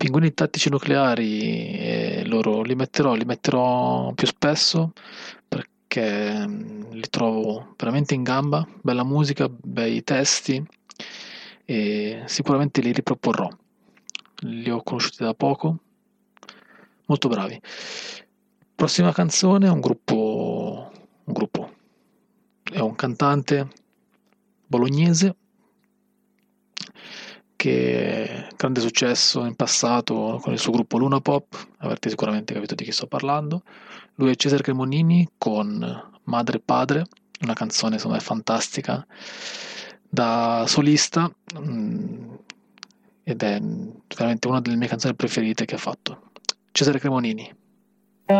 Pinguini tattici nucleari, loro li metterò più spesso perché li trovo veramente in gamba, bella musica, bei testi e sicuramente li riproporrò. Li ho conosciuti da poco, molto bravi. Prossima canzone è un gruppo, è un cantante bolognese che grande successo in passato con il suo gruppo Luna Pop, avrete sicuramente capito di chi sto parlando. Lui è Cesare Cremonini con Madre e Padre, una canzone secondo me fantastica da solista, ed è veramente una delle mie canzoni preferite che ha fatto. Cesare Cremonini.